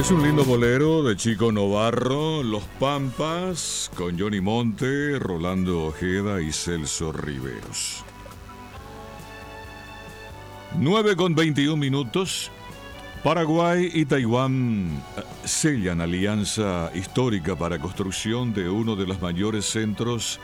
Es un lindo bolero de Chico Novarro, Los Pampas, con Johnny Monte, Rolando Ojeda y Celso Riveros. 9:21. Paraguay y Taiwán sellan alianza histórica para construcción de uno de los mayores centros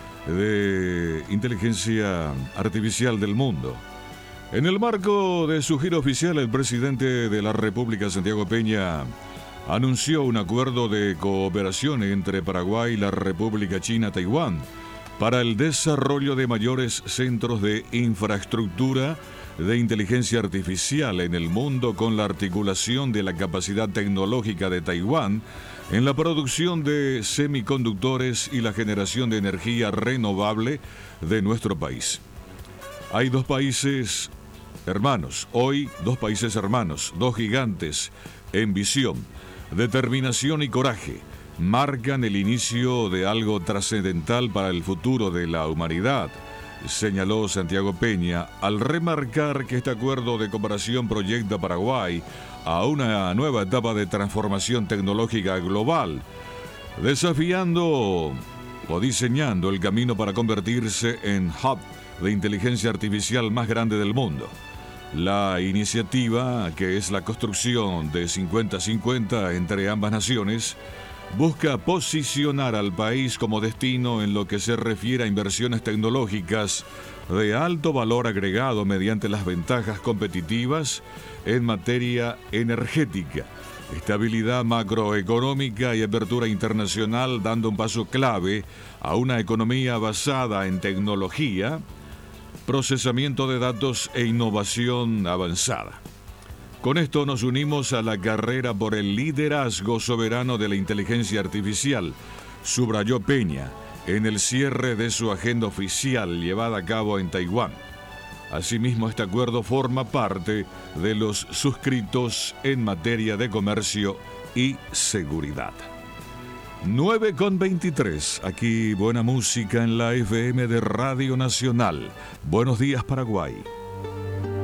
de inteligencia artificial del mundo. En el marco de su gira oficial, el presidente de la República, Santiago Peña, anunció un acuerdo de cooperación entre Paraguay y la República China Taiwán para el desarrollo de mayores centros de infraestructura de inteligencia artificial en el mundo, con la articulación de la capacidad tecnológica de Taiwán en la producción de semiconductores y la generación de energía renovable de nuestro país. Hay dos países hermanos, hoy dos países hermanos, dos gigantes en visión, determinación y coraje, marcan el inicio de algo trascendental para el futuro de la humanidad, señaló Santiago Peña al remarcar que este acuerdo de cooperación proyecta a Paraguay a una nueva etapa de transformación tecnológica global, desafiando o diseñando el camino para convertirse en hub de inteligencia artificial más grande del mundo. La iniciativa, que es la construcción de 50-50 entre ambas naciones, busca posicionar al país como destino en lo que se refiere a inversiones tecnológicas de alto valor agregado mediante las ventajas competitivas en materia energética, estabilidad macroeconómica y apertura internacional, dando un paso clave a una economía basada en tecnología, procesamiento de datos e innovación avanzada. Con esto nos unimos a la carrera por el liderazgo soberano de la inteligencia artificial, subrayó Peña en el cierre de su agenda oficial llevada a cabo en Taiwán. Asimismo, este acuerdo forma parte de los suscritos en materia de comercio y seguridad. 9:23. Aquí buena música en la FM de Radio Nacional. Buenos días, Paraguay.